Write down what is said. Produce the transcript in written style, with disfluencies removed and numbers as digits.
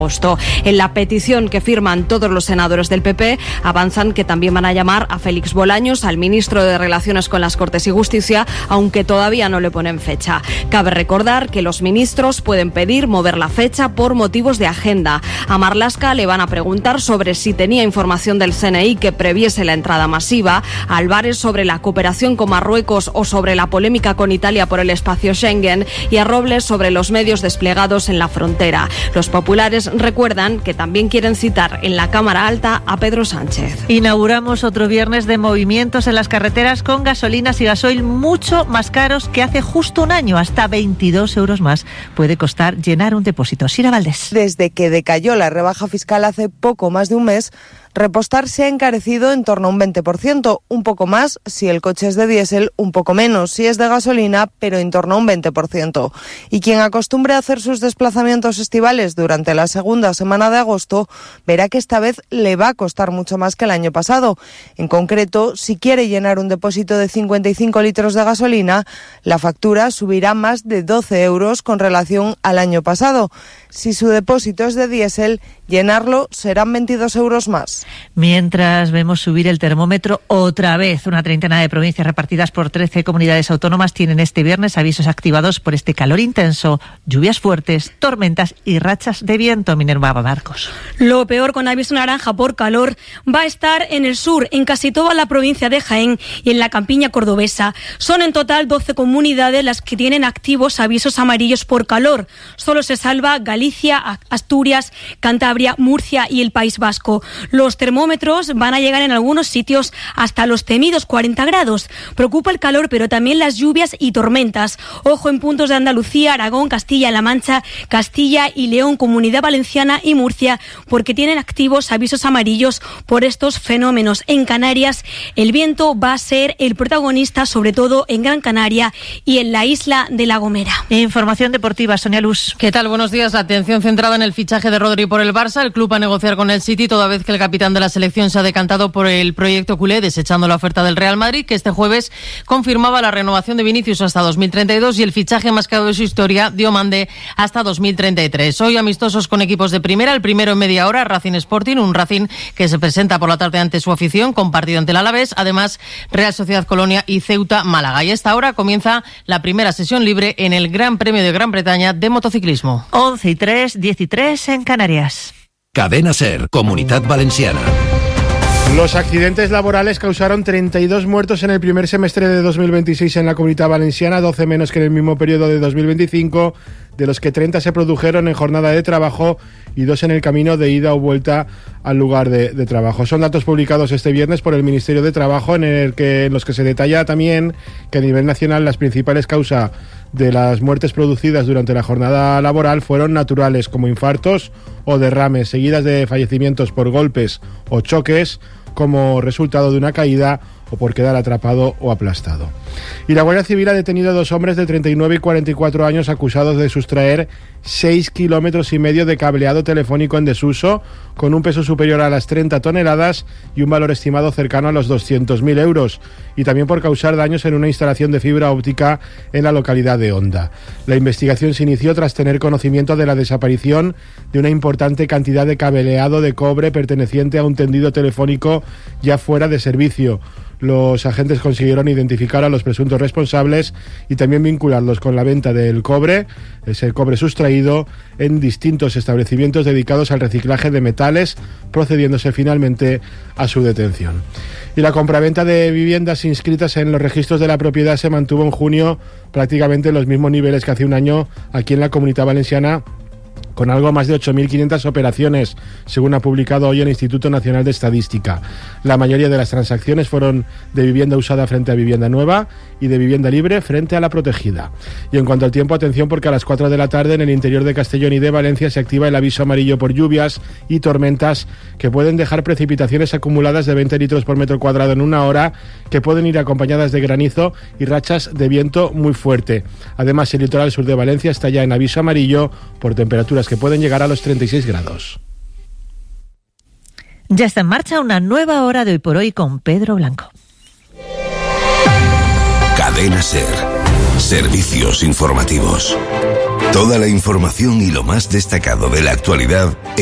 En la petición que firman todos los senadores del PP avanzan que también van a llamar a Félix Bolaños, al ministro de Relaciones con las Cortes y Justicia, aunque todavía no le ponen fecha. Cabe recordar que los ministros pueden pedir mover la fecha por motivos de agenda. A Marlaska le van a preguntar sobre si tenía información del CNI que previese la entrada masiva, a Álvarez sobre la cooperación con Marruecos o sobre la polémica con Italia por el espacio Schengen y a Robles sobre los medios desplegados en la frontera. Los populares recuerdan que también quieren citar en la Cámara Alta a Pedro Sánchez. Inauguramos otro viernes de movimientos en las carreteras con gasolinas y gasoil mucho más caros que hace justo un año. Hasta 22 euros más puede costar llenar un depósito. Sira Valdés. Desde que decayó la rebaja fiscal hace poco más de un mes, repostar se ha encarecido en torno a un 20%, un poco más si el coche es de diésel, un poco menos si es de gasolina, pero en torno a un 20%. Y quien acostumbre a hacer sus desplazamientos estivales durante la segunda semana de agosto, verá que esta vez le va a costar mucho más que el año pasado. En concreto, si quiere llenar un depósito de 55 litros de gasolina, la factura subirá más de 12 euros con relación al año pasado. Si su depósito es de diésel, llenarlo serán 22 euros más. Mientras vemos subir el termómetro otra vez, una treintena de provincias repartidas por 13 comunidades autónomas tienen este viernes avisos activados por este calor intenso, lluvias fuertes, tormentas y rachas de viento. Minerva Marcos. Lo peor, con aviso naranja por calor, va a estar en el sur, en casi toda la provincia de Jaén y en la campiña cordobesa. Son en total 12 comunidades las que tienen activos avisos amarillos por calor. Solo se salva Galicia, Asturias, Cantabria, Murcia y el País Vasco. Los termómetros van a llegar en algunos sitios hasta los temidos 40 grados. Preocupa el calor, pero también las lluvias y tormentas. Ojo en puntos de Andalucía, Aragón, Castilla-La Mancha, Castilla y León, Comunidad Valenciana y Murcia, porque tienen activos avisos amarillos por estos fenómenos. En Canarias, el viento va a ser el protagonista, sobre todo en Gran Canaria y en la isla de La Gomera. Información deportiva, Sonia Luz. ¿Qué tal? Buenos días. La atención centrada en el fichaje de Rodri por el Barça. El club va a negociar con el City, toda vez que el capitán de la selección se ha decantado por el proyecto culé, desechando la oferta del Real Madrid, que este jueves confirmaba la renovación de Vinicius hasta 2032 y el fichaje más caro de su historia, Diomande, hasta 2033. Hoy amistosos con equipos de primera, el primero en media hora, Racing Sporting, un Racing que se presenta por la tarde ante su afición, con partido ante el Alavés, además Real Sociedad Colonia y Ceuta Málaga. Y a esta hora comienza la primera sesión libre en el Gran Premio de Gran Bretaña de motociclismo. 11:03, 13:03 en Canarias. Cadena SER, Comunitat Valenciana. Los accidentes laborales causaron 32 muertos en el primer semestre de 2026 en la Comunidad Valenciana, 12 menos que en el mismo periodo de 2025, de los que 30 se produjeron en jornada de trabajo y 2 en el camino de ida o vuelta al lugar de trabajo. Son datos publicados este viernes por el Ministerio de Trabajo, en los que se detalla también que a nivel nacional las principales causas de las muertes producidas durante la jornada laboral fueron naturales, como infartos o derrames, seguidas de fallecimientos por golpes o choques como resultado de una caída o por quedar atrapado o aplastado. Y la Guardia Civil ha detenido a 2 hombres de 39 y 44 años acusados de sustraer 6,5 kilómetros de cableado telefónico en desuso, con un peso superior a las 30 toneladas y un valor estimado cercano a los 200.000 euros, y también por causar daños en una instalación de fibra óptica en la localidad de Onda. La investigación se inició tras tener conocimiento de la desaparición de una importante cantidad de cableado de cobre perteneciente a un tendido telefónico ya fuera de servicio. Los agentes consiguieron identificar a los presuntos responsables y también vincularlos con la venta del cobre, ese cobre sustraído, en distintos establecimientos dedicados al reciclaje de metales, procediéndose finalmente a su detención. Y la compraventa de viviendas inscritas en los registros de la propiedad se mantuvo en junio prácticamente en los mismos niveles que hace un año aquí en la Comunidad Valenciana, con algo más de 8.500 operaciones, según ha publicado hoy el Instituto Nacional de Estadística. La mayoría de las transacciones fueron de vivienda usada frente a vivienda nueva y de vivienda libre frente a la protegida. Y en cuanto al tiempo, atención, porque a las 4 de la tarde en el interior de Castellón y de Valencia se activa el aviso amarillo por lluvias y tormentas que pueden dejar precipitaciones acumuladas de 20 litros por metro cuadrado en una hora, que pueden ir acompañadas de granizo y rachas de viento muy fuerte. Además, el litoral sur de Valencia está ya en aviso amarillo por temperaturas que pueden llegar a los 36 grados. Ya está en marcha una nueva hora de Hoy por Hoy con Pedro Blanco. Cadena SER. Servicios informativos. Toda la información y lo más destacado de la actualidad